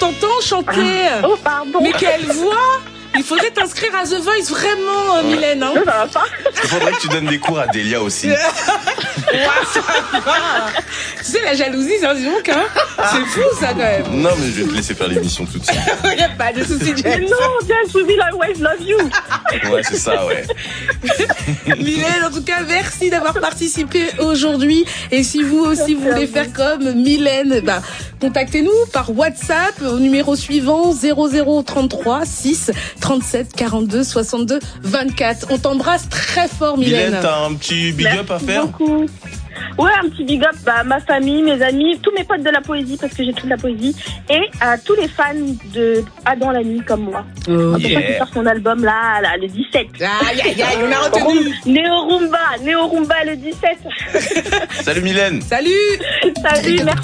t'entend chanter. Oh, pardon. Mais quelle voix! Il faudrait t'inscrire à The Voice, vraiment, Mylène. Hein. Ça va pas. Il faudrait que tu donnes des cours à Delia aussi. Ouais, ça va. Tu sais, la jalousie, ça se manque, hein. C'est fou, ça, quand même. Non, mais je vais te laisser faire l'émission tout de suite. Il n'y a pas de souci, James. Non, James, we will always love you. Ouais, c'est ça, ouais. Mylène, en tout cas, merci d'avoir participé aujourd'hui. Et si vous aussi vous voulez faire comme Mylène, contactez-nous par WhatsApp au numéro suivant 0033 6 37 42 62 24. On t'embrasse très fort, Mylène. Mylène, t'as un petit big up à faire? Beaucoup. Ouais, un petit big up à ma famille, mes amis, tous mes potes de la poésie, parce que j'ai toute la poésie, et à tous les fans de Adam la nuit comme moi. Oh, C'est pour ça qu'il sort son album là, le 17. Aïe, aïe, aïe, on a retenu. Néo Rumba le 17. Salut Mylène. Salut. Salut, merci.